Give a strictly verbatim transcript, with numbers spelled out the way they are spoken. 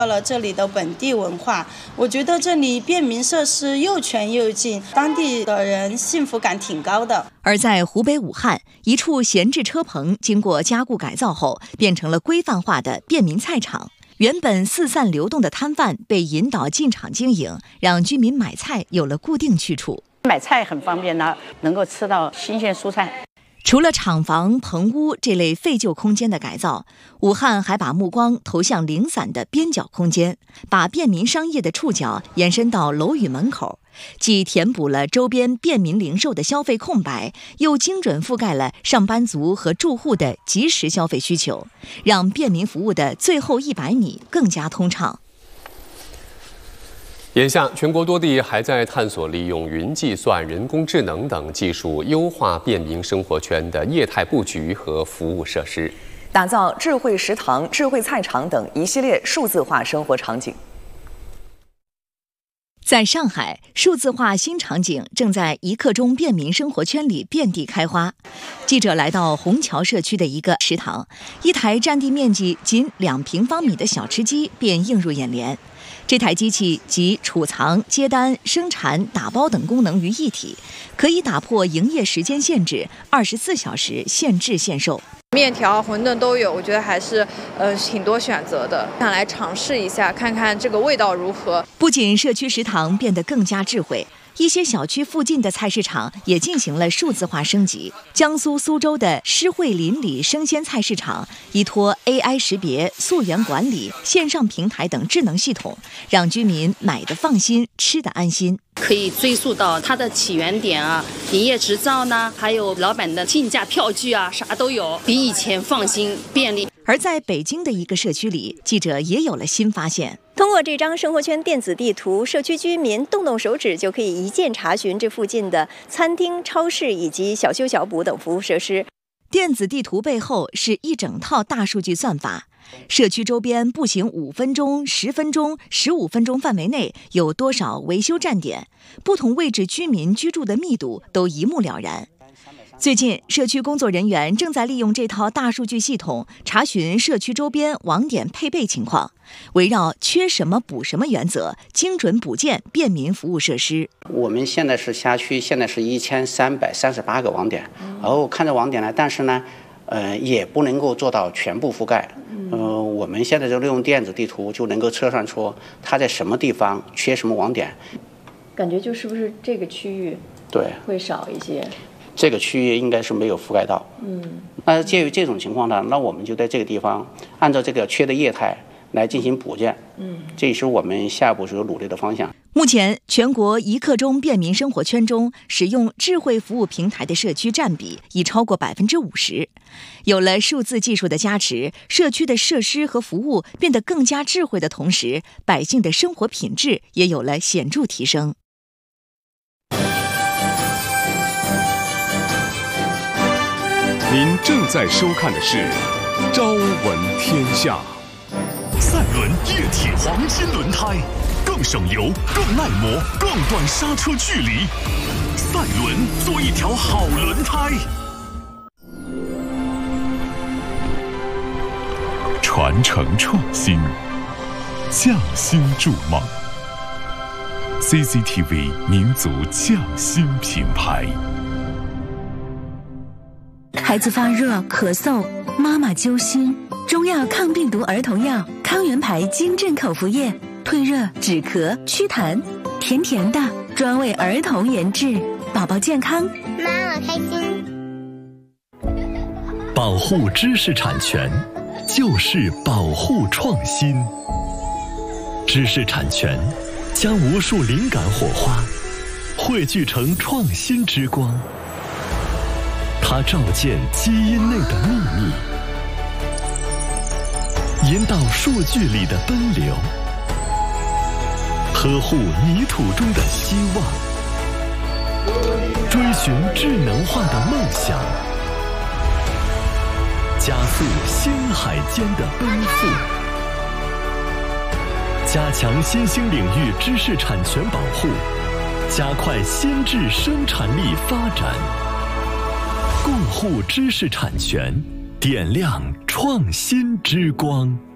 到了这里的本地文化，我觉得这里便民设施又全又近，当地的人幸福感挺高的。 而在湖北武汉，一处闲置车棚经过加固改造后，变成了规范化的便民菜场。原本四散流动的摊贩被引导进场经营，让居民买菜有了固定去处。 买菜很方便呢，能够吃到新鲜蔬菜。 除了厂房、棚屋这类废旧空间的改造，武汉还把目光投向零散的边角空间，把便民商业的触角延伸到楼宇门口，既填补了周边便民零售的消费空白，又精准覆盖了上班族和住户的即时消费需求，让便民服务的最后一百米更加通畅。 眼下，全国多地还在探索利用云计算、人工智能等技术，优化便民生活圈的业态布局和服务设施， 打造智慧食堂、智慧菜场等一系列数字化生活场景。 在上海，数字化新场景正在一刻钟便民生活圈里遍地开花。记者来到虹桥社区的一个食堂，一台占地面积仅两平方米的小吃机便映入眼帘。这台机器集储藏、接单、生产、打包等功能于一体，可以打破营业时间限制，二十四小时现制现售。 面条、馄饨都有，我觉得还是呃挺多选择的，想来尝试一下，看看这个味道如何。 不仅社区食堂变得更加智慧，一些小区附近的菜市场也进行了数字化升级。江苏苏州的施惠邻里生鲜菜市场依托 A I 识别、溯源管理、线上平台等智能系统，让居民买得放心，吃得安心。 可以追溯到它的起源点啊，营业执照呢，还有老板的进价票据啊，啥都有，比以前放心便利。 而在北京的一个社区里，记者也有了新发现。 通过这张生活圈电子地图，社区居民动动手指就可以一键查询这附近的餐厅、超市以及小修小补等服务设施。 电子地图背后是一整套大数据算法，社区周边步行五分钟、十分钟、十五分钟范围内有多少维修站点，不同位置居民居住的密度都一目了然。最近，社区工作人员正在利用这套大数据系统查询社区周边网点配备情况，围绕缺什么补什么原则，精准补建便民服务设施。 我们现在是辖区，现在是一千三百三十八个网点，然后看着网点呢，但是呢，呃，也不能够做到全部覆盖。呃，我们现在就利用电子地图就能够测算出它在什么地方缺什么网点。 感觉就是不是这个区域对会少一些。 这个区域应该是没有覆盖到， 嗯， 那介于这种情况呢，那我们就在这个地方按照这个缺的业态来进行补建，嗯，这也是我们下一步所努力的方向。 目前，全国一刻钟便民生活圈中使用智慧服务平台的社区占比已超过百分之五十。有了数字技术的加持，社区的设施和服务变得更加智慧的同时，百姓的生活品质也有了显著提升。 您正在收看的是《朝闻天下》。 赛伦液铁黄金轮胎，更省油、更耐磨、更短刹车距离。赛伦，做一条好轮胎。传承创新，匠心筑梦。C C T V 民族匠心品牌。 孩子发热、咳嗽，妈妈揪心。中药抗病毒儿童药康源牌金镇口服液，退热、止咳、祛痰，甜甜的，专为儿童研制，宝宝健康， 妈妈开心。 保护知识产权，就是保护创新。知识产权将无数灵感火花汇聚成创新之光。它照见基因内的秘密，引导数据里的奔流，呵护泥土中的希望，追寻智能化的梦想，加速星海间的奔赴，加强新兴领域知识产权保护，加快先质生产力发展。共护知识产权，点亮创新之光。